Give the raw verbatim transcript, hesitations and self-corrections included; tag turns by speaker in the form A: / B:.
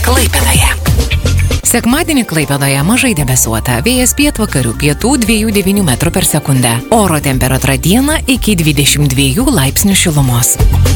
A: Klaipėdoje. Sekmadienį Klaipėdoje mažai debesuota, vėjas pietvakarių pietų dviejų devynių metrų per sekundę. Oro temperatūra dieną iki dvidešimt dviejų laipsnių šilumos.